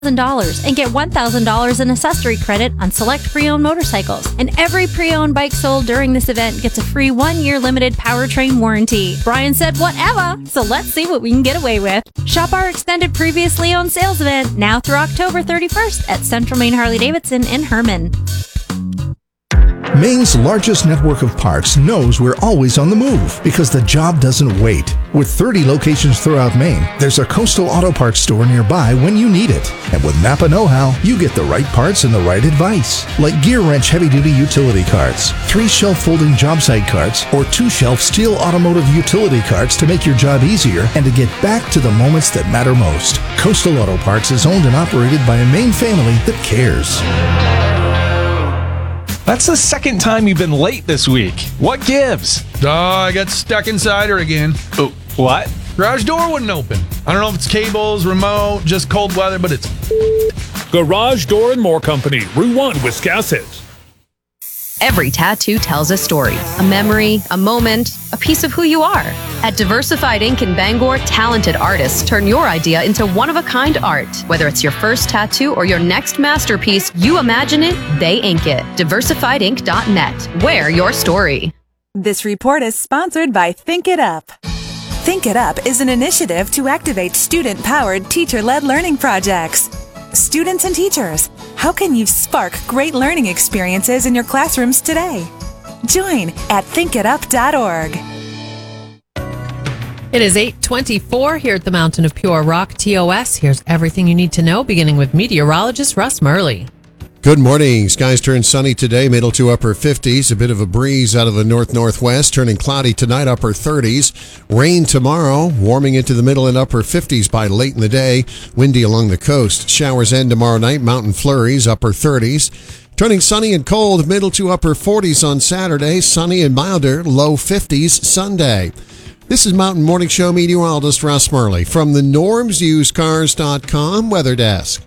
and get $1,000 in accessory credit on select pre-owned motorcycles. And every pre-owned bike sold during this event gets a free 1-year limited powertrain warranty. Brian said whatever, so let's see what we can get away with. Shop our extended previously owned sales event now through October 31st at Central Maine Harley-Davidson in Herman. Maine's largest network of parks knows we're always on the move because the job doesn't wait. With 30 locations throughout Maine, there's a Coastal Auto Parts store nearby when you need it. And with Napa Know-How, you get the right parts and the right advice. Like Gear Wrench heavy-duty utility carts, 3 shelf folding job site carts, or 2 shelf steel automotive utility carts to make your job easier and to get back to the moments that matter most. Coastal Auto Parts is owned and operated by a Maine family that cares. That's the second time you've been late this week. What gives? Oh, I got stuck inside her again. Oh, what? Garage door wouldn't open. I don't know if it's cables, remote, just cold weather, but it's... Garage Door and More Company, Route 1, Wiscasset. Every tattoo tells a story, a memory, a moment, a piece of who you are. At Diversified Ink in Bangor, talented artists turn your idea into one-of-a-kind art. Whether it's your first tattoo or your next masterpiece, you imagine it, they ink it. DiversifiedInk.net. Wear your story. This report is sponsored by Think It Up. Think It Up is an initiative to activate student-powered, teacher-led learning projects. Students and teachers, how can you spark great learning experiences in your classrooms today? Join at thinkitup.org. It is 8:24 here at the Mountain of Pure Rock, TOS. Here's everything you need to know, beginning with meteorologist Russ Murley. Good morning. Skies turn sunny today, middle to upper 50s. A bit of a breeze out of the north-northwest, turning cloudy tonight, upper 30s. Rain tomorrow, warming into the middle and upper 50s by late in the day. Windy along the coast. Showers end tomorrow night, mountain flurries, upper 30s. Turning sunny and cold, middle to upper 40s on Saturday. Sunny and milder, low 50s Sunday. This is Mountain Morning Show meteorologist Russ Murley from the normsusedcars.com weather desk.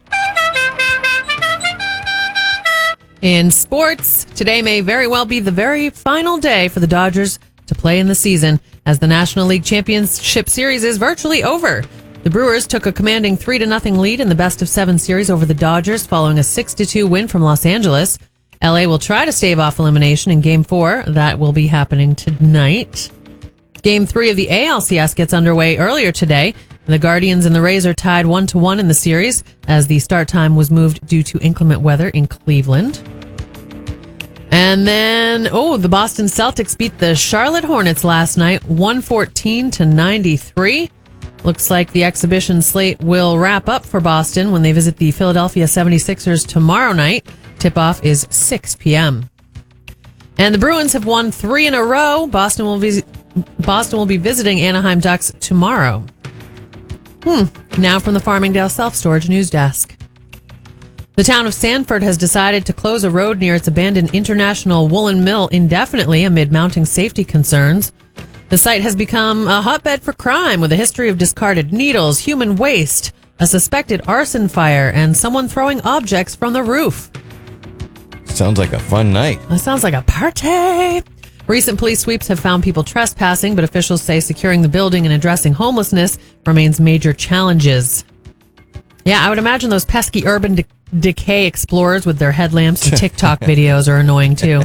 In sports, today may very well be the very final day for the Dodgers to play in the season, as the National League Championship Series is virtually over. The Brewers took a commanding 3-0 lead in the best-of-7 series over the Dodgers following a 6-2 win from Los Angeles. LA will try to stave off elimination in Game 4. That will be happening tonight. Game 3 of the ALCS gets underway earlier today. The Guardians and the Rays are tied 1-1 in the series as the start time was moved due to inclement weather in Cleveland. And then, the Boston Celtics beat the Charlotte Hornets last night, 114-93. Looks like the exhibition slate will wrap up for Boston when they visit the Philadelphia 76ers tomorrow night. Tip-off is 6 p.m. And the Bruins have won 3 in a row. Boston will be visiting Anaheim Ducks tomorrow. Now from the Farmingdale Self-Storage News Desk. The town of Sanford has decided to close a road near its abandoned International Woolen Mill indefinitely amid mounting safety concerns. The site has become a hotbed for crime with a history of discarded needles, human waste, a suspected arson fire, and someone throwing objects from the roof. Sounds like a fun night. That sounds like a party. Recent police sweeps have found people trespassing, but officials say securing the building and addressing homelessness remains major challenges. Yeah, I would imagine those pesky urban decay explorers with their headlamps and TikTok videos are annoying too.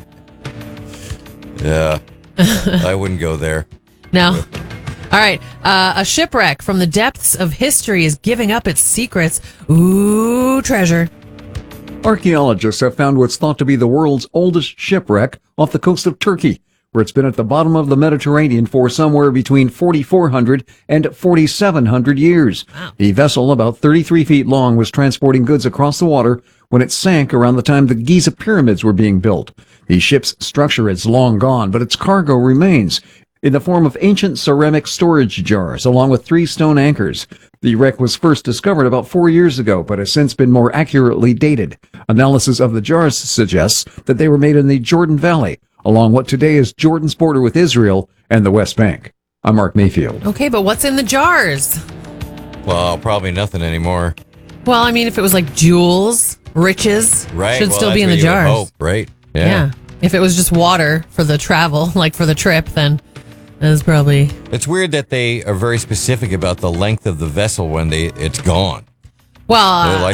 Yeah, I wouldn't go there. No. All right. A shipwreck from the depths of history is giving up its secrets. Ooh, treasure. Archaeologists have found what's thought to be the world's oldest shipwreck off the coast of Turkey, where it's been at the bottom of the Mediterranean for somewhere between 4,400 and 4,700 years. Wow. The vessel, about 33 feet long, was transporting goods across the water when it sank around the time the Giza pyramids were being built. The ship's structure is long gone, but its cargo remains in the form of ancient ceramic storage jars, along with 3 stone anchors. The wreck was first discovered about 4 years ago, but has since been more accurately dated. Analysis of the jars suggests that they were made in the Jordan Valley, along what today is Jordan's border with Israel and the West Bank. I'm Mark Mayfield. Okay, but what's in the jars? Well, probably nothing anymore. Well, I mean, if it was like jewels, riches, right, should still be in the jars. Hope, right? Yeah. If it was just water for the travel, like for the trip, then it's probably... It's weird that they are very specific about the length of the vessel when it's gone. Well, They like